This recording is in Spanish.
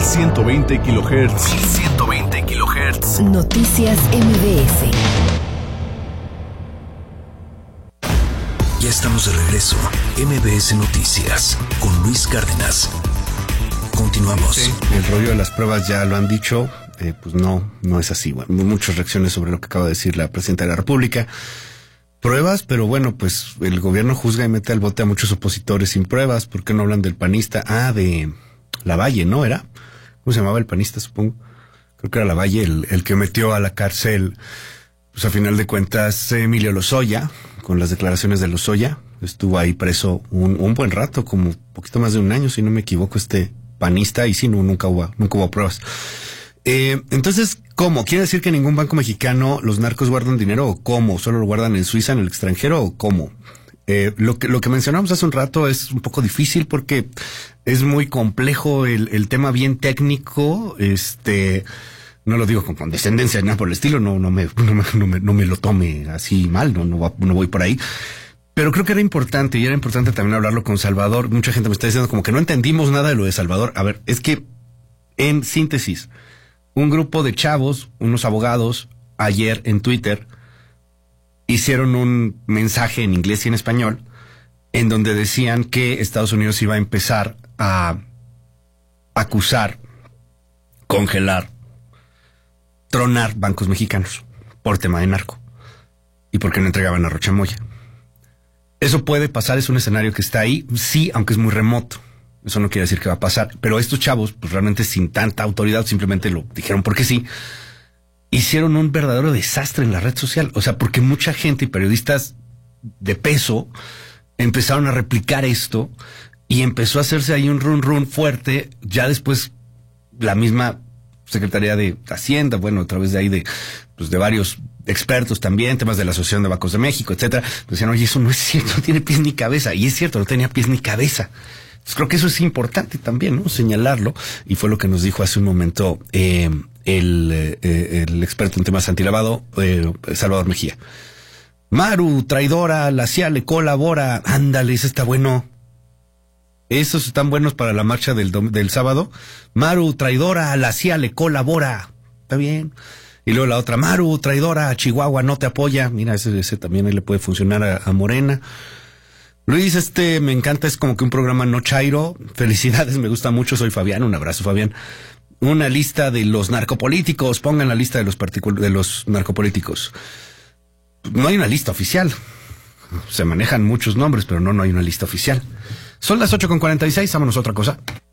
1120 kilohertz. 1120 kilohertz. Noticias MBS. Ya estamos de regreso. MBS Noticias con Luis Cárdenas. Continuamos. Sí, el rollo de las pruebas ya lo han dicho. Pues no es así. Bueno, muchas reacciones sobre lo que acaba de decir la presidenta de la República. Pruebas, pero bueno, pues el gobierno juzga y mete al bote a muchos opositores sin pruebas. ¿Por qué no hablan del panista? De Lavalle, ¿no era? ¿Cómo se llamaba el panista, supongo? Creo que era Lavalle el que metió a la cárcel, pues a final de cuentas, Emilio Lozoya, con las declaraciones de Lozoya. Estuvo ahí preso un buen rato, como un poquito más de un año, si no me equivoco, este panista, y sí, nunca hubo pruebas. Entonces, ¿cómo? ¿Quiere decir que en ningún banco mexicano los narcos guardan dinero o cómo? ¿Solo lo guardan en Suiza, en el extranjero o cómo? Lo que mencionamos hace un rato es un poco difícil porque es muy complejo el tema, bien técnico. No lo digo con condescendencia ni nada por el estilo, no me lo tome así mal, no voy por ahí. Pero creo que era importante también hablarlo con Salvador. Mucha gente me está diciendo como que no entendimos nada de lo de Salvador. A ver, es que, en síntesis, un grupo de chavos, unos abogados, ayer en Twitter, hicieron un mensaje en inglés y en español, en donde decían que Estados Unidos iba a empezar a acusar, congelar, tronar bancos mexicanos por tema de narco y porque no entregaban a Rocha Moya. Eso puede pasar, es un escenario que está ahí, sí, aunque es muy remoto. Eso no quiere decir que va a pasar. Pero estos chavos, pues realmente sin tanta autoridad, simplemente lo dijeron porque sí, hicieron un verdadero desastre en la red social. O sea, porque mucha gente y periodistas de peso empezaron a replicar esto y empezó a hacerse ahí un run fuerte. Ya después la misma Secretaría de Hacienda, bueno, a través de ahí de varios expertos también, temas de la Asociación de Bancos de México, etcétera, decían, oye, eso no es cierto, no tiene pies ni cabeza. Y es cierto, no tenía pies ni cabeza. Entonces creo que eso es importante también, ¿no? Señalarlo. Y fue lo que nos dijo hace un momento el experto en temas antilavado, Salvador Mejía. Maru, traidora, la CIA le colabora. Ándale, eso está bueno. Esos están buenos para la marcha del sábado. Maru, traidora, la CIA le colabora. Está bien. Y luego la otra, Maru, traidora, Chihuahua no te apoya. Mira, ese también ahí le puede funcionar a Morena. Luis, me encanta, es como que un programa no chairo. Felicidades, me gusta mucho, soy Fabián, un abrazo, Fabián. Una lista de los narcopolíticos, pongan la lista de los narcopolíticos. No hay una lista oficial. Se manejan muchos nombres, pero no hay una lista oficial. Son las 8:46, vámonos a otra cosa.